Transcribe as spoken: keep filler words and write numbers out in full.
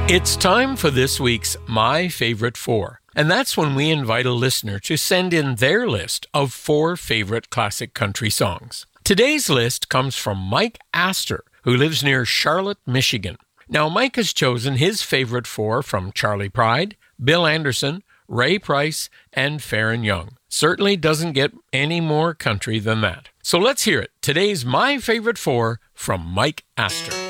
It's time for this week's My Favorite Four. And that's when we invite a listener to send in their list of four favorite classic country songs. Today's list comes from Mike Astor, who lives near Charlotte, Michigan. Now, Mike has chosen his favorite four from Charley Pride, Bill Anderson, Ray Price, and Faron Young. Certainly doesn't get any more country than that. So let's hear it. Today's My Favorite Four from Mike Astor.